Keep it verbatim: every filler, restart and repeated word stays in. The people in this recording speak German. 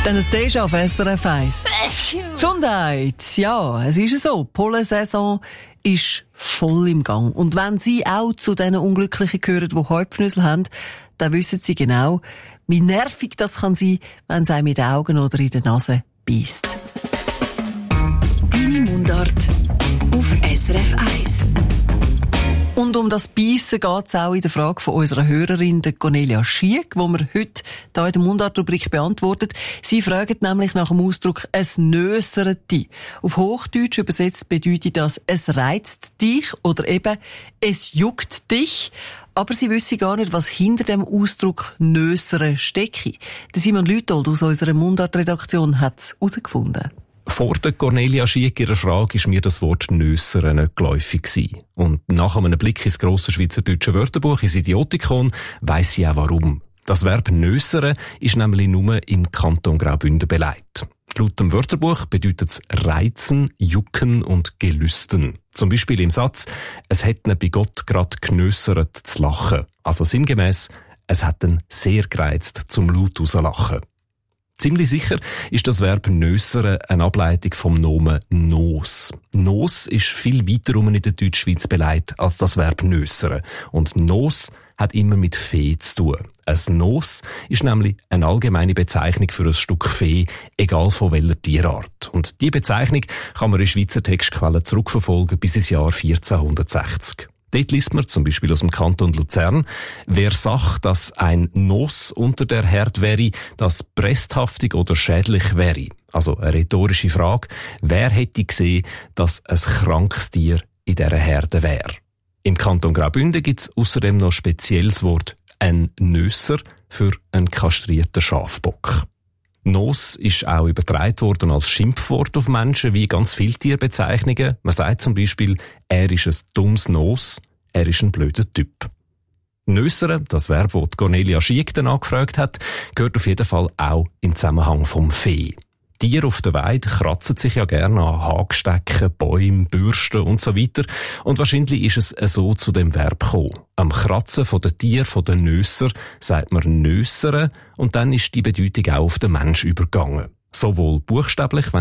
Dann ein Déjà auf S R F eins. Gesundheit! Ja, es ist so. Die Pollensaison ist voll im Gang. Und wenn Sie auch zu diesen Unglücklichen gehören, die Halbschnüssel haben, dann wissen Sie genau, wie nervig das kann sein, wenn es einem in den Augen oder in der Nase beisst. Deine Mundart auf S R F eins. Und um das Beissen geht es auch in der Frage von unserer Hörerin, der Cornelia Schiek, die wir heute hier in der Mundart-Rubrik beantwortet. Sie fragt nämlich nach dem Ausdruck «es nösert dich». Auf Hochdeutsch übersetzt bedeutet das «es reizt dich» oder eben «es juckt dich». Aber sie wissen gar nicht, was hinter dem Ausdruck «nösere» stecke. Der Simon Lütold aus unserer Mundart-Redaktion hat es herausgefunden. Vor der Cornelia Schiek ihrer Frage ist mir das Wort «nössere» nicht geläufig gewesen. Und nach einem Blick ins grosse schweizerdeutsche Wörterbuch, ins Idiotikon, weiss ich auch warum. Das Verb «nössere» ist nämlich nur im Kanton Graubünden beleidigt. Laut dem Wörterbuch bedeutet es reizen, jucken und gelüsten. Zum Beispiel im Satz «Es hat ihn bei Gott grad genössert zu lachen». Also sinngemäss «Es hat ihn sehr gereizt zum laut rauslachen». Ziemlich sicher ist das Verb «nössere» eine Ableitung vom Nomen «nos». «Nos» ist viel weiter rum in der Deutschschweiz beleidigt als das Verb «nössere». Und «nos» hat immer mit Fee zu tun. Ein «nos» ist nämlich eine allgemeine Bezeichnung für ein Stück Fee, egal von welcher Tierart. Und diese Bezeichnung kann man in Schweizer Textquellen zurückverfolgen bis ins Jahr vierzehnhundertsechzig. Dort liest man zum Beispiel aus dem Kanton Luzern: Wer sagt, dass ein Nos unter der Herd wäre, das bresthaftig oder schädlich wäre. Also eine rhetorische Frage: Wer hätte gesehen, dass ein krankes Tier in dieser Herde wäre? Im Kanton Graubünden gibt es außerdem noch ein spezielles Wort, ein Nösser, für einen kastrierten Schafbock. Nos ist auch übertragen worden als Schimpfwort auf Menschen, wie ganz viele Tierbezeichnungen. Man sagt zum Beispiel, er ist ein dummes Nos, er ist ein blöder Typ. Nössere, das Verb, das Cornelia Schiek dann angefragt hat, gehört auf jeden Fall auch im Zusammenhang vom Vieh. Tiere auf der Weide kratzen sich ja gerne an Hagstecken, Bäumen, Bürsten und so weiter. Und wahrscheinlich ist es so zu dem Verb gekommen. Am Kratzen von den Tieren, von den Nösser, sagt man Nössere, und dann ist die Bedeutung auch auf den Mensch übergegangen. Sowohl buchstäblich, wenn